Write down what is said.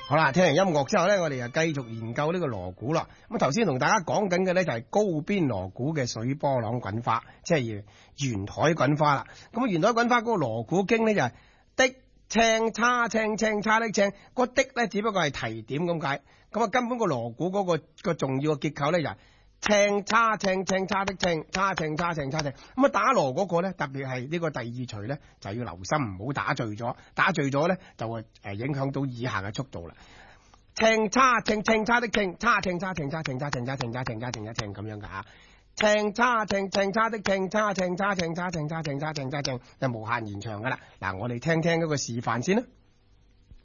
好啦，聽完音樂之後咧，我哋就繼續研究呢個鑼鼓啦。咁頭先同大家講緊嘅咧就係高邊鑼鼓嘅水波浪滾花，即係圓台滾花啦。咁圓台滾花嗰個鑼鼓經咧就係的青叉青青叉的青，個的咧只不過係提點咁解。咁啊根本個鑼鼓嗰個重要嘅結構咧就係青叉青青叉的青，叉青叉青叉青。咁啊打鑼嗰個咧，特別係呢個第二錘咧，就要留心唔好打醉咗，打醉咗咧就會影響到以下嘅速度啦。青叉青青叉的青，叉青叉青叉青叉青叉青叉青叉青叉青咁樣噶吓。青叉青青叉的青，叉青叉青叉青叉青叉青叉青就無限延長噶啦。嗱，我哋聽聽嗰個示範先啦。